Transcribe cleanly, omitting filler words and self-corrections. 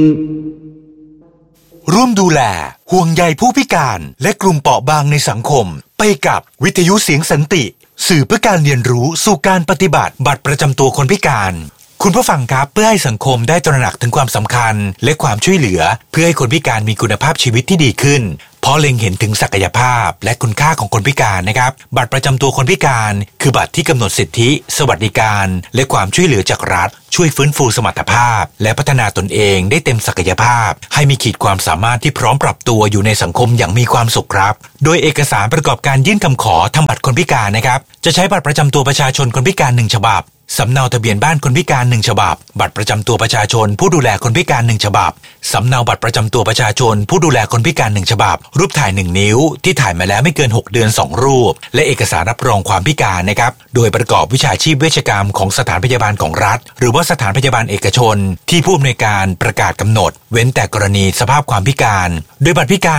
ร่วมดูแลห่วงใยผู้พิการและกลุ่มเปราะบางในสังคมไปกับวิทยุเสียงสันติสื่อเพื่อการเรียนรู้สู่การปฏิบัติบัตรประจำตัวคนพิการคุณผู้ฟังครับเพื่อให้สังคมได้ตระหนักถึงความสำคัญและความช่วยเหลือเพื่อให้คนพิการมีคุณภาพชีวิตที่ดีขึ้นเพราะเล็งเห็นถึงศักยภาพและคุณค่าของคนพิการนะครับบัตรประจำตัวคนพิการคือบัตรที่กำหนดสิทธิสวัสดิการและความช่วยเหลือจากรัฐช่วยฟื้นฟูสมรรถภาพและพัฒนาตนเองได้เต็มศักยภาพให้มีขีดความสามารถที่พร้อมปรับตัวอยู่ในสังคมอย่างมีความสุขครับโดยเอกสารประกอบการยื่นคำขอทำบัตรคนพิการนะครับจะใช้บัตรประจำตัวประชาชนคนพิการ1ฉบับสำเนาทะเบียนบ้านคนพิการ1ฉบับบัตรประจำตัวประชาชนผู้ดูแลคนพิการ1ฉบับสำเนาบัตรประจำตัวประชาชนผู้ดูแลคนพิการ1ฉบับรูปถ่าย1นิ้วที่ถ่ายมาแล้วไม่เกิน6เดือน2รูปและเอกสารรับรองความพิการนะครับโดยประกอบวิชาชีพเวชกรรมของสถานพยาบาลของรัฐหรือว่าสถานพยาบาลเอกชนที่ผู้อำนวยการประกาศกำหนดเว้นแต่กรณีสภาพความพิการโดยบัตรพิการ